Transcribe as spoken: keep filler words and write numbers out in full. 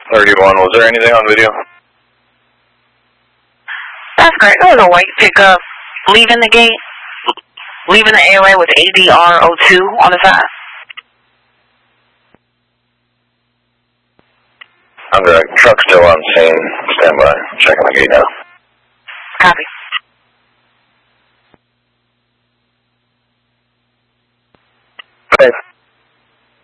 thirty-one, was there anything on video? That's correct. There was a white pickup leaving the gate, leaving the A O A with A D R zero two on the side. Okay, truck still on scene. Stand by. Checking the gate now. Copy. Thanks.